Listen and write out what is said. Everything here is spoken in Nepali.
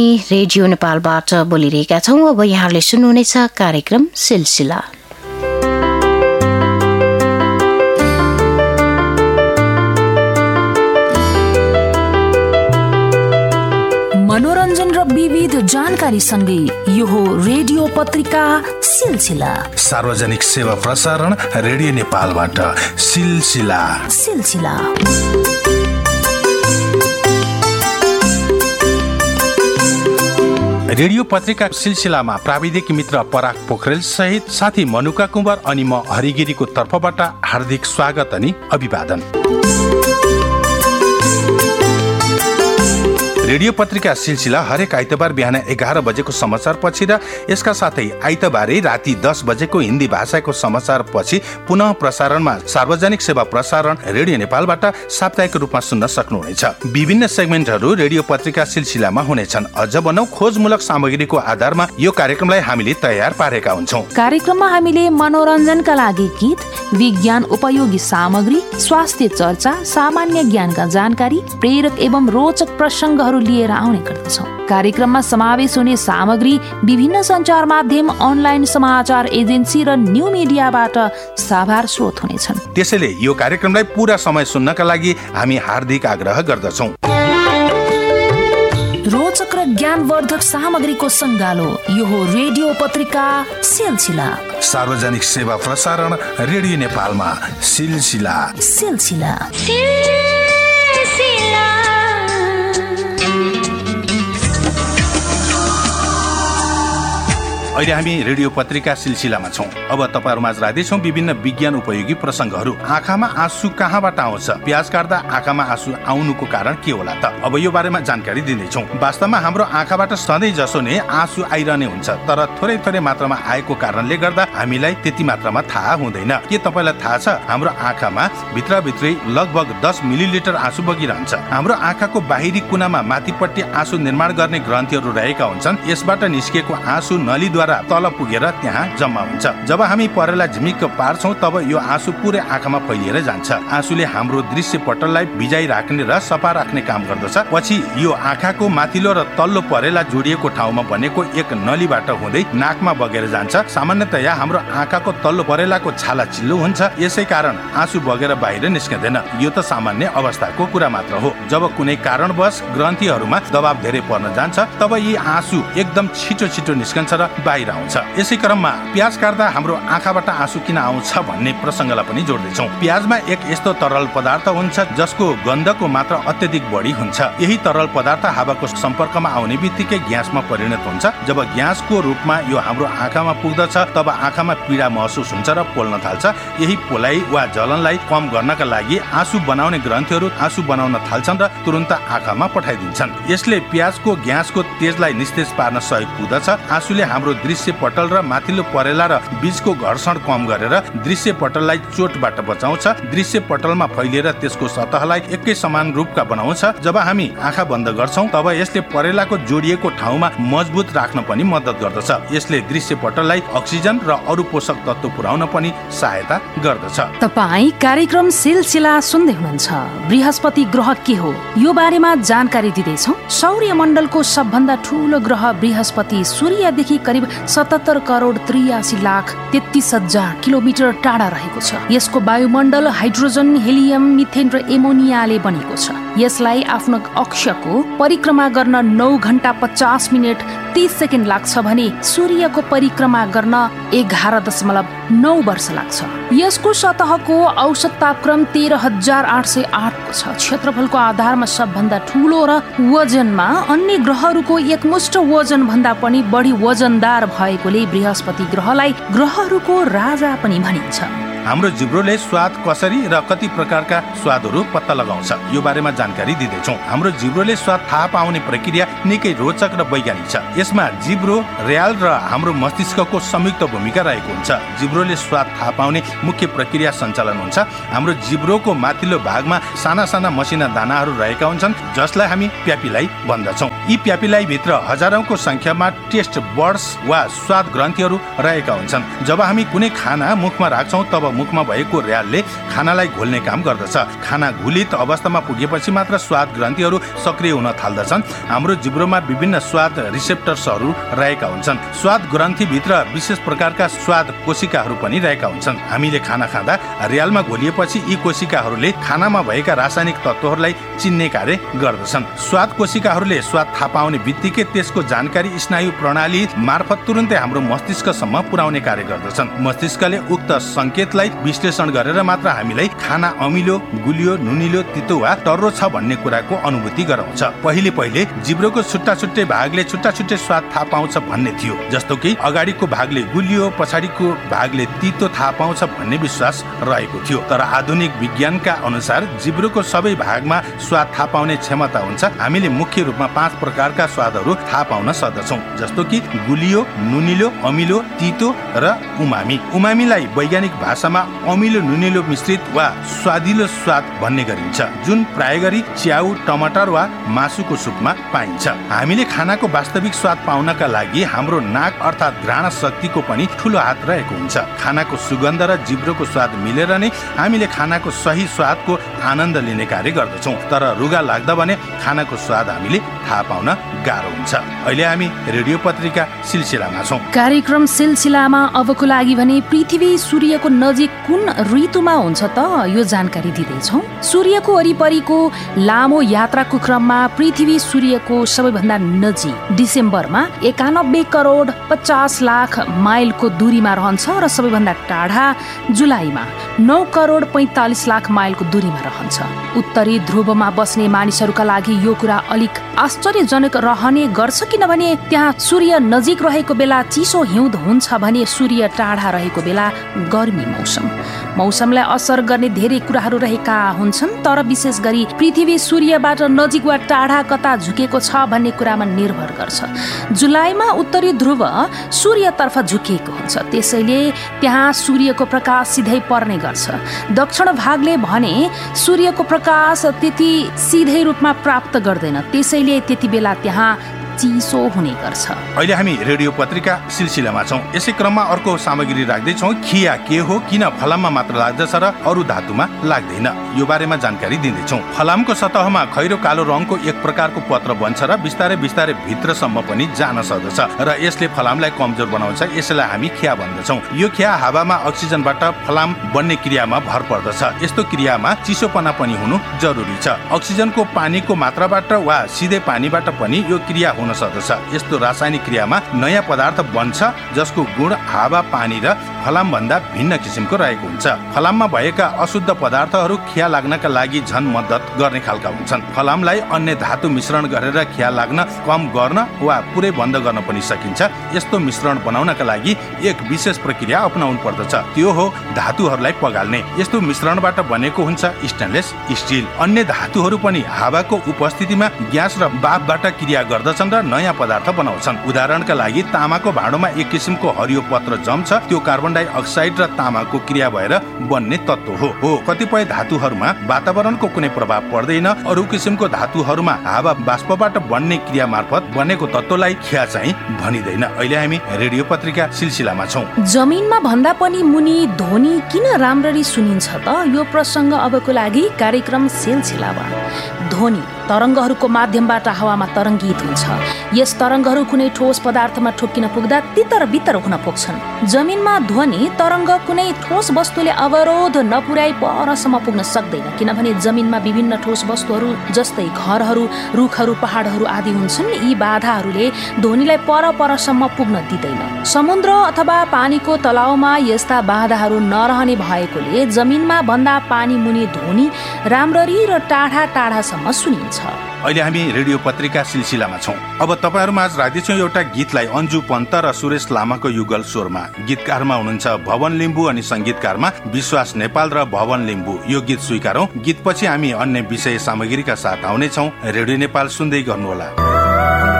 रेडियो नेपालबाट बोलिरहेका छौँ। अब यहाँहरूले सुन्नुहुनेछ कार्यक्रम सिलसिला। मनोरञ्जन र विविध जानकारी सँगै यो हो रेडियो पत्रिका सिलसिला। सार्वजनिक सेवा प्रसारण रेडियो नेपालबाट सिलसिला। रेडियो पत्रिका सिलसिलामा प्राविधिक मित्र पराग पोखरेल सहित साथी मनुका कुँवर अनि म हरिगिरीको तर्फबाट हार्दिक स्वागत अनि अभिवादन। रेडियो पत्रिका सिलसिला हरेक आइतबार बिहान 11 बजेको समाचार पछि र यसका साथै आइतबारै राति 10 बजेको हिन्दी भाषाको समाचार पछि पुनः प्रसारणमा सार्वजनिक सेवा प्रसारण रेडियो नेपालबाट साप्ताहिक रूपमा सुन्न सक्नुहुनेछ। विभिन्न सेगमेन्टहरू रेडियो पत्रिका सिलसिलामा हुनेछन्। अझ भनौं खोजमूलक सामग्रीको आधारमा यो कार्यक्रमलाई हामीले तयार पारेका हुन्छौँ। कार्यक्रममा हामीले मनोरञ्जनका लागि गीत, विज्ञान उपयोगी सामग्री, स्वास्थ्य चर्चा, सामान्य ज्ञानका जानकारी, प्रेरक एवं रोचक प्रसङ्गहरू लिएर आउने गर्दछौँ। कार्यक्रममा समावेश हुने सामग्री विभिन्न सञ्चार माध्यम, अनलाइन समाचार एजेन्सी र न्यू मिडियाबाट साभार स्रोत हुनेछन्। त्यसैले यो कार्यक्रमलाई पूरा समय सुन्नका लागि हामी हार्दिक आग्रह गर्दछौँ। रोचक र ज्ञानवर्धक सामग्रीको सङ्गालो यो हो रेडियो पत्रिका सिलसिला। सार्वजनिक सेवा प्रसारण रेडियो नेपालमा सिलसिला। अहिले हामी रेडियो पत्रिका सिलसिलामा छौँ। अब तपाईहरुमाझ राख्दैछौँ विभिन्न विज्ञान उपयोगी प्रसङ्गहरू। आँखामा आँसु कहाँबाट आउँछ? प्याज काट्दा आँखामा आँसु आउनुको कारण के होला त? अब यो बारेमा जानकारी दिँदैछौँ। वास्तवमा हाम्रो आँखाबाट सधैँ जसो नै आँसु आइरहने हुन्छ, तर थोरै थोरै मात्रामा आएको कारणले गर्दा हामीलाई त्यति मात्रामा थाहा हुँदैन। के तपाईलाई थाहा छ हाम्रो आँखामा भित्रभित्रै लगभग 10 मिलिलिटर आँसु बगिरहन्छ। हाम्रो आँखाको बाहिरी कुनामा माथिपट्टि आँसु निर्माण गर्ने ग्रन्थीहरू रहेका हुन्छन्। यसबाट निस्किएको आँसु नलीद्वारा तल पुगेर त्यहाँ जम्मा हुन्छ। जब हामी परेला झिमिक्क पार्छौँ तब यो आँसु पुरै आँखामा फैलिएर जान्छ। आँसुले हाम्रो दृश्य पटललाई भिजाइ राख्ने र सफा राख्ने काम गर्दछ। पछि यो आँखाको माथिल्लो र तल्लो परेला जोडिएको ठाउँमा बनेको एक नलीबाट हुँदै नाकमा बगेर जान्छ। सामान्यतया हाम्रो आँखाको तल्लो परेलाको छाला चिल्लो हुन्छ, यसै कारण आँसु बगेर बाहिर निस्किँदैन। यो त सामान्य अवस्थाको कुरा मात्र हो। जब कुनै कारणवश ग्रन्थीहरूमा दबाव धेरै पर्न जान्छ तब यी आँसु एकदम छिटो छिटो निस्कन्छ र बाहिर आउँछ। यसै क्रममा प्याज काट्दा हाम्रो आँखाबाट आँसु किन आउँछ भन्ने प्रसङ्गलाई पनि जोड्दैछौँ। प्याजमा एक यस्तो तरल पदार्थ हुन्छ जसको गन्धको मात्रा अत्यधिक बढी हुन्छ। यही तरल पदार्थ हावाको सम्पर्कमा आउने बित्तिकै ग्यासमा परिणत हुन्छ। जब ग्यासको रूपमा यो हाम्रो आँखामा पुग्दछ तब आँखामा पीडा महसुस हुन्छ र पोल्न थाल्छ। यही पोलाइ वा जलनलाई कम गर्नका लागि आँसु बनाउने ग्रन्थीहरू आँसु बनाउन थाल्छन् र तुरुन्त आँखामा पठाइदिन्छन्। यसले प्याजको ग्यासको तेजलाई निस्तेज पार्न सहयोग पुग्दछ। आँसुले हाम्रो दृश्य पटल र माथिल्लो परेला र बीचको घर्षण कम गरेर दृश्य पटललाई चोटबाट बचाउँछ। दृश्य पटलमा फैलिएर त्यसको सतहलाई एकै समान रूपका बनाउँछ। जब हामी आँखा बन्द गर्छौँ तब यसले परेलाको जोडिएको ठाउँमा मजबुत राख्न पनि मद्दत गर्दछ। यसले दृश्य पटललाई अक्सिजन र अरू पोषक तत्त्व पुर्याउन पनि सहायता गर्दछ। तपाईँ कार्यक्रम सिलसिला सुन्दै हुनुहुन्छ। बृहस्पति ग्रह के हो यो बारेमा जानकारी दिँदैछौँ। सौर्यमण्डलको सबभन्दा ठूलो ग्रह बृहस्पति सूर्यदेखि करिब 77 करोड 83 लाख 33 हजार किलोमिटर टाढा रहेको छ। यसको वायुमण्डल हाइड्रोजन, हेलियम, मिथेन र एमोनियाले बनेको छ। यसलाई आफ्नो अक्षको परिक्रमा गर्न 9 घण्टा 50 मिनट 30 सेकेन्ड लाग्छ भने सूर्यको परिक्रमा गर्न 11.9 वर्ष लाग्छ। यसको सतहको औसत तापक्रम 13,808 को छ। क्षेत्रफलको आधारमा सबभन्दा ठूलो र वजनमा अन्य ग्रहहरूको एकमुष्ट वजन भन्दा पनि बढी वजनदार भएकोले बृहस्पति ग्रहलाई ग्रहहरूको राजा पनि भनिन्छ। हाम्रो जिब्रोले स्वाद कसरी र कति प्रकारका स्वादहरू पत्ता लगाउँछ यो बारेमा जानकारी दिँदैछौँ। हाम्रो जिब्रोले स्वाद थाहा पाउने प्रक्रिया निकै रोचक र वैज्ञानिक छ। यसमा जिब्रो, र्याल र हाम्रो मस्तिष्कको संयुक्त भूमिका रहेको हुन्छ। जिब्रोले स्वाद थाहा पाउने मुख्य प्रक्रिया सञ्चालन हुन्छ। हाम्रो जिब्रोको माथिल्लो भागमा साना साना मसिना दानाहरू रहेका हुन्छन् जसलाई हामी प्यापिलाई भन्दछौँ। यी प्यापिलाई भित्र हजारौंको संख्यामा टेस्ट बर्ड्स वा स्वाद ग्रन्थीहरू रहेका हुन्छन्। जब हामी कुनै खाना मुखमा राख्छौँ तब मुखमा भएको र्यालले खानालाई घोल्ने काम गर्दछ। खाना घुलित अवस्थामा पुगेपछि मात्र स्वाद ग्रन्थीहरू सक्रिय हुन थाल्दछन्। हाम्रो जिब्रोमा विभिन्न स्वाद रिसेप्टर्सहरू रहेका हुन्छन्। स्वाद ग्रन्थीभित्र विशेष प्रकारका स्वाद कोशिकाहरू पनि रहेका हुन्छन्। हामीले खाना खाँदा र्यालमा घोलिएपछि यी कोशिकाहरूले खानामा भएका रासायनिक तत्त्वहरूलाई चिन्ने कार्य गर्दछन्। स्वाद कोशिकाहरूले स्वाद थाहा पाउने बित्तिकै त्यसको जानकारी स्नायु प्रणाली मार्फत तुरुन्तै हाम्रो मस्तिष्कसम्म पुर्याउने कार्य गर्दछन्। मस्तिष्कले उक्त संकेतलाई विश्लेषण गरेर मात्र हामीलाई खाना अमिलो, गुलियो, नुनिलो, तितो वा टर्रो छ भन्ने कुराको अनुभूति गराउँछ। पहिले जिब्रोको छुट्टा छुट्टै भागले छुट्टा छुट्टै स्वाद थाहा पाउँछ भन्ने थियो। जस्तो कि अगाडिको भागले गुलियो, पछाडिको भागले तितो थाहा पाउँछ भन्ने विश्वास रहेको थियो। तर आधुनिक विज्ञानका अनुसार जिब्रोको सबै भागमा स्वाद थाहा पाउने क्षमता हुन्छ। हामीले मुख्य रूपमा 5 प्रकारका स्वादहरू थाहा पाउन सक्दछौँ, जस्तो कि गुलियो, नुनिलो, अमिलो, तितो र उमामी। उमामीलाई वैज्ञानिक भाषामा अमिलो नुनिलो मिश्रित वा स्वादिलो स्वाद भन्ने गरिन्छ, जुन प्राय गरी च्याउ, टमाटर वा मासुको सुपमा पाइन्छ। हामीले खानाको वास्तविक स्वाद पाउनका लागि हाम्रो नाक अर्थात् घ्राण शक्तिको पनि ठूलो हात रहेको हुन्छ। खानाको सुगन्ध र जिब्रोको स्वाद मिलेर नै हामीले खानाको सही स्वादको आनन्द लिने कार्य गर्दछौँ। तर रुगा लाग्दा भने खानाको स्वाद हामीले थाहा पाउन गाह्रो हुन्छ। अहिले हामी रेडियो पत्रिका सिलसिलामा छौँ। कार्यक्रम सिलसिलामा अबको लागि भने पृथ्वी सूर्यको नजिक कुन ऋतुमा हुन्छ त यो जानकारी दिँदैछौँ। सूर्यको वरिपरिको लामो यात्राको क्रममा पृथ्वी सूर्यको सबैभन्दा नजिक डिसेम्बरमा 91 करोड 50 लाख माइलको दूरीमा रहन्छ र सबैभन्दा टाढा जुलाईमा 9 करोड 45 लाख माइलको दूरीमा रहन्छ। उत्तरी ध्रुवमा बस्ने मानिसहरूका लागि यो कुरा अलिक आश्चर्यजनक रहने गर्छ, किनभने त्यहाँ सूर्य नजिक रहेको बेला चिसो हिउँद हुन्छ भने सूर्य टाढा रहेको बेला गर्मी मौसमलाई असर गर्ने धेरै कुराहरू रहेका हुन्छन्। तर विशेष गरी पृथ्वी सूर्यबाट नजिक वा टाढा कता झुकेको छ भन्ने कुरामा निर्भर गर्छ। जुलाईमा उत्तरी ध्रुव सूर्यतर्फ झुकिएको हुन्छ, त्यसैले त्यहाँ सूर्यको प्रकाश सिधै पर्ने गर्छ। दक्षिण भागले भने सूर्यको प्रकाश त्यति सिधै रूपमा प्राप्त गर्दैन, त्यसैले त्यति बेला त्यहाँ चिसो हुने गर्छ। अहिले हामी रेडियो पत्रिका सिलसिलामा छौँ। यसै क्रममा अर्को सामग्री राख्दैछौँ। खिया के हो, किन फलाममा मात्र लाग्दछ र अरू धातुमा लाग्दैन, यो बारेमा जानकारी दिँदैछौँ। फलामको सतहमा खैरो कालो रङको एक प्रकारको पत्र बन्छ र बिस्तारै बिस्तारै भित्रसम्म पनि जान सक्दछ र यसले फलामलाई कमजोर बनाउँछ। यसलाई हामी खिया भन्दछौँ। यो खिया हावामा अक्सिजनबाट फलाम बन्ने क्रियामा भर पर्दछ। यस्तो क्रियामा चिसोपना पनि हुनु जरुरी छ। अक्सिजनको पानीको मात्राबाट वा सिधै पानीबाट पनि यो क्रिया हुन सक्दछ। यस्तो रासायनिक क्रियामा नयाँ पदार्थ बन्छ जसको गुण हावा, पानी र फलाम भन्दा भिन्न किसिमको रहेको हुन्छ। फलाममा भएका अशुद्ध पदार्थहरू खिया लाग्नका लागि झन मद्दत गर्ने खालका हुन्छन्। फलामलाई अन्य धातु मिश्रण गरेर खिया लाग्न कम गर्न वा पुरै बन्द गर्न पनि सकिन्छ। यस्तो मिश्रण बनाउनका लागि एक विशेष प्रक्रिया अपनाउनु पर्दछ, त्यो हो धातुहरूलाई पगाल्ने। यस्तो मिश्रणबाट बनेको हुन्छ स्टेनलेस स्टिल। अन्य धातुहरू पनि हावाको उपस्थितिमा ग्यास र वाफबाट क्रिया गर्दछन् र नयाँ पदार्थ बनाउँछन्। उदाहरणका लागि तामाको भाँडोमा एक किसिमको हरियो पत्र जम्छ, त्यो कार्बन डाइअक्साइड र तामाको क्रिया भएर बन्ने तत्त्व हो। कतिपय धातुहरूमा वातावरणको कुनै प्रभाव पर्दैन। अरू किसिमको धातुहरूमा हावा बाष्पबाट बन्ने क्रिया मार्फत बनेको तत्त्वलाई खिया चाहिँ भनिँदैन। अहिले हामी रेडियो पत्रिका सिलसिलामा छौँ। जमिनमा भन्दा पनि मुनि ध्वनि किन राम्ररी सुनिन्छ त, यो प्रसङ्ग अबको लागि कार्यक्रम सिलसिलामा। ध्वनि तरङ्गहरूको माध्यमबाट हावामा तरङ्गित हुन्छ। यस तरङ्गहरू कुनै ठोस पदार्थमा ठोक्किन पुग्दा तितर बितर हुन पुग्छन्। जमिनमा ध्वनि तरङ्ग कुनै ठोस वस्तुले अवरोध नपुर्याई परसम्म पुग्न सक्दैन, किनभने जमिनमा विभिन्न ठोस वस्तुहरू जस्तै घरहरू, रुखहरू, पहाडहरू आदि हुन्छन्। यी बाधाहरूले ध्वनिलाई परसम्म पुग्न दिँदैन। समुद्र अथवा पानीको तलाउमा यस्ता बाधाहरू नरहने भएकोले जमिनमा भन्दा पानी मुनि ध्वनि राम्ररी र टाढासम्म सुनिन्छ। अहिले हामी रेडियो पत्रिका सिलसिलामा छौँ। अब तपाईँहरूमा आज राख्दैछौँ एउटा गीतलाई अन्जु पन्त र सुरेश लामाको युगल स्वरमा। गीतकारमा हुनुहुन्छ भवन लिम्बू अनि संगीतकारमा विश्वास नेपाल र भवन लिम्बू। यो गीत स्वीकारौँ। गीतपछि हामी अन्य विषय सामग्रीका साथ आउनेछौँ। रेडियो नेपाल सुन्दै गर्नुहोला।